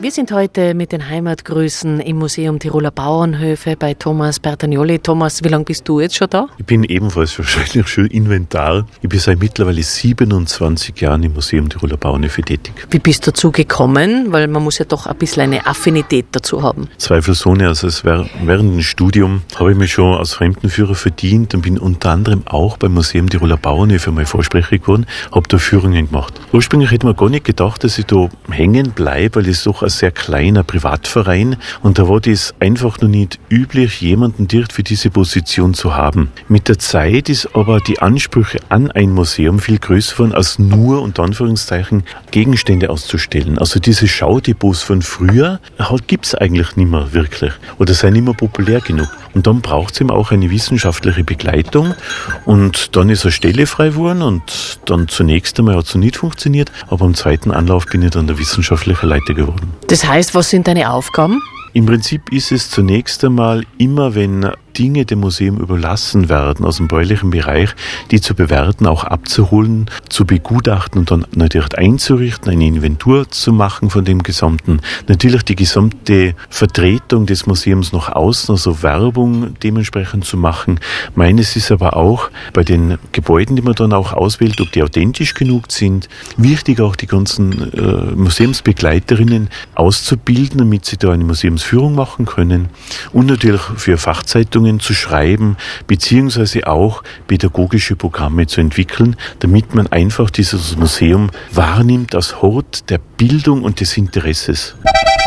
Wir sind heute mit den Heimatgrüßen im Museum Tiroler Bauernhöfe bei Thomas Bertagnolli. Thomas, wie lange bist du jetzt schon da? Ich bin ebenfalls wahrscheinlich schon Inventar. Ich bin seit mittlerweile 27 Jahren im Museum Tiroler Bauernhöfe tätig. Wie bist du dazu gekommen? Weil man muss ja doch ein bisschen eine Affinität dazu haben. Zweifelsohne, also während dem Studium habe ich mich schon als Fremdenführer verdient und bin unter anderem auch beim Museum Tiroler Bauernhöfe mal Vorsprecher geworden, habe da Führungen gemacht. Ursprünglich hätte man gar nicht gedacht, dass ich da hängen bleibe, weil es doch ein sehr kleiner Privatverein und da war das einfach noch nicht üblich, jemanden direkt für diese Position zu haben. Mit der Zeit ist aber die Ansprüche an ein Museum viel größer geworden, als nur, unter Anführungszeichen, Gegenstände auszustellen. Also diese Schaudepots von früher gibt es eigentlich nicht mehr wirklich oder sind nicht mehr populär genug. Und dann braucht es eben auch eine wissenschaftliche Begleitung und dann ist eine Stelle frei geworden und dann zunächst einmal hat es nicht funktioniert, aber am zweiten Anlauf bin ich dann der wissenschaftliche Leiter geworden. Das heißt, was sind deine Aufgaben? Im Prinzip ist es zunächst einmal immer, wenn Dinge dem Museum überlassen werden aus dem bäuerlichen Bereich, die zu bewerten, auch abzuholen, zu begutachten und dann natürlich einzurichten, eine Inventur zu machen von dem Gesamten. Natürlich die gesamte Vertretung des Museums nach außen, also Werbung dementsprechend zu machen. Meines ist aber auch bei den Gebäuden, die man dann auch auswählt, ob die authentisch genug sind, wichtig auch die ganzen Museumsbegleiterinnen auszubilden, damit sie da eine Museumsführung machen können und natürlich für Fachzeitungen zu schreiben, beziehungsweise auch pädagogische Programme zu entwickeln, damit man einfach dieses Museum wahrnimmt als Hort der Bildung und des Interesses.